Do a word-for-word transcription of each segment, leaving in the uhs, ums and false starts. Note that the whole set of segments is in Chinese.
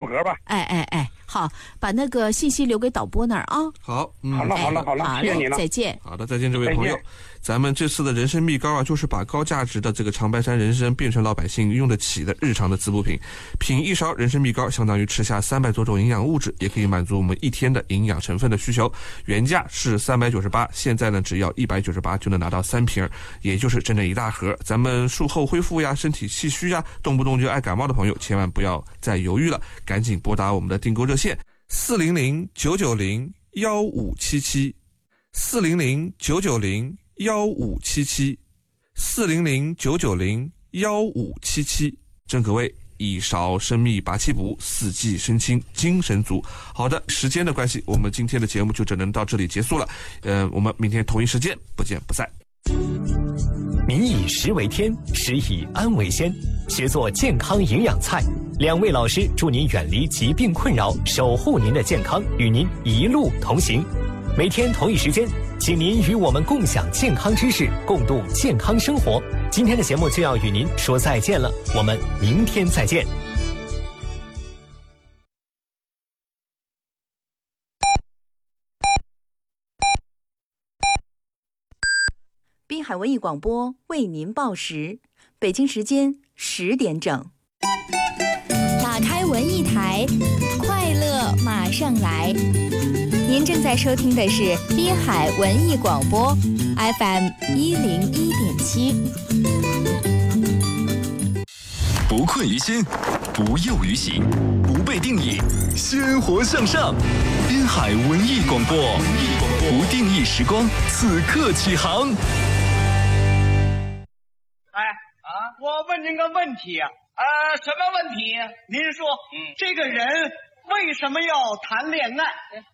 盒吧。 哎哎哎，好，把那个信息留给导播那儿啊。 好， 嗯，好了好了好了，谢谢你了， 再见。 好的，再见，这位朋友。咱们这次的人参蜜糕啊，就是把高价值的这个长白山人参变成老百姓用得起的日常的滋补品。品一勺人参蜜糕，相当于吃下三百多种营养物质，也可以满足我们一天的营养成分的需求。原价是三百九十八，现在呢只要一百九十八就能拿到三瓶，也就是整整一大盒。咱们术后恢复呀，身体气虚呀，动不动就爱感冒的朋友，千万不要再犹豫了，赶紧拨打我们的订购热线四零零九九零幺五七七，四零零九九零幺五七七，四零零九九零幺五七七。正可谓一勺生蜜拔气补，四季身轻精神足。好的，时间的关系，我们今天的节目就只能到这里结束了。呃，我们明天同一时间不见不散。 民以食为天，食以安为先。学做健康营养菜，两位老师祝您远离疾病困扰，守护您的健康，与您一路同行。每天同一时间，请您与我们共享健康知识，共度健康生活。今天的节目就要与您说再见了，我们明天再见。 滨海文艺广播为您报时，北京时间十点整。 打开文艺台，快乐马上来。您正在收听的是滨海文艺广播 F M 一零一点七。 不困于心，不囿于行，不被定义，鲜活向上。滨海文艺广播，不定义时光，此刻起航。 哎啊，我问您个问题啊，呃，什么问题？您说，嗯，这个人为什么要谈恋爱？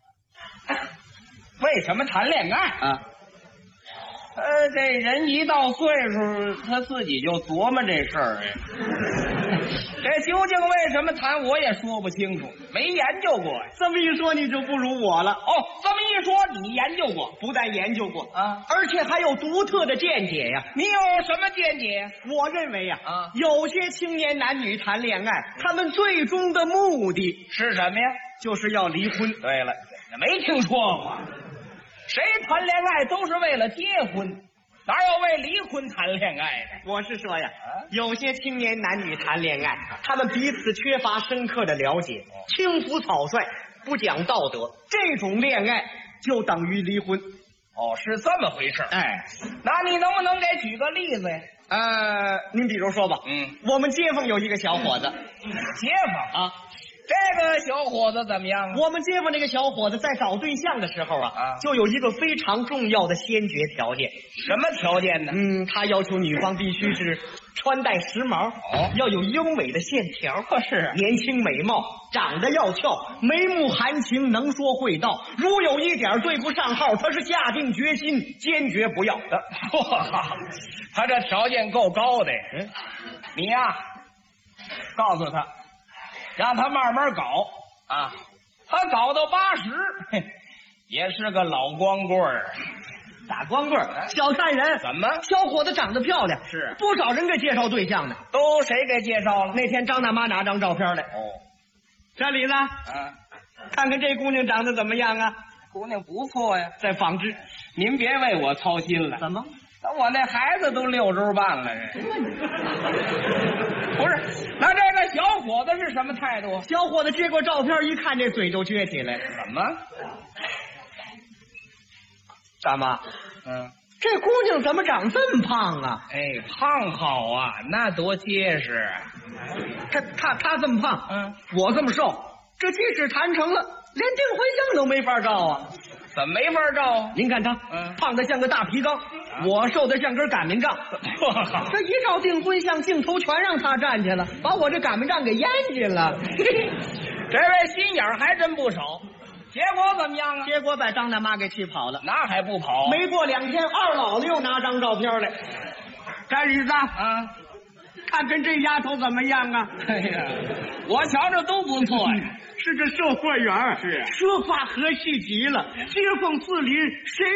为什么谈恋爱啊？呃，这人一到岁数，他自己就琢磨这事儿。这究竟为什么谈，我也说不清楚，没研究过。这么一说，你就不如我了。哦，这么一说，你研究过？不但研究过啊，而且还有独特的见解呀。你有什么见解？我认为呀，啊，有些青年男女谈恋爱，他们最终的目的是什么呀？就是要离婚。对了，没听说过，谁谈恋爱都是为了结婚，哪有为离婚谈恋爱的？我是说呀，有些青年男女谈恋爱，他们彼此缺乏深刻的了解，轻浮草率，不讲道德，这种恋爱就等于离婚。哦，是这么回事。哎，那你能不能给举个例子呀？呃，您比如说吧，嗯，我们街坊有一个小伙子，街坊啊。这个小伙子怎么样啊？我们街坊这个小伙子在找对象的时候啊，啊就有一个非常重要的先决条件。什么条件呢？嗯，他要求女方必须是穿戴时髦，哦，要有优美的线条，是年轻美貌，长得要俏，眉目含情，能说会道。如有一点对不上号，他是下定决心，坚决不要的。哇，他这条件够高的。嗯，你呀，告诉他。让他慢慢搞啊，他搞到八十，也是个老光棍儿。大光棍儿，小看人。怎么？小伙子长得漂亮，是不少人给介绍对象的。都谁给介绍了？那天张大妈拿张照片来。哦，这里呢，嗯，看看这姑娘长得怎么样啊？姑娘不错呀，在纺织。您别为我操心了。怎么？我那孩子都六周半了，这不是？那这个小伙子是什么态度？小伙子接过照片一看，这嘴就撅起来。怎么？大妈，嗯，这姑娘怎么长这么胖啊？哎，胖好啊，那多结实。他他他这么胖，嗯，我这么瘦，这即使谈成了，连订婚相都没法照啊。怎么没法照啊？您看他，嗯，胖得像个大皮缸，啊，我瘦得像根擀面杖。这一照订婚相，镜头全让他站去了，把我这擀面杖给淹进了。这位心眼还真不少。结果怎么样啊？结果把张大妈给气跑了。那还不跑？没过两天，二老子又拿张照片来。干李子啊，看看这丫头怎么样啊？哎呀，我瞧着都不错呀。是个售货员，是奢华和气极了，街坊四邻谁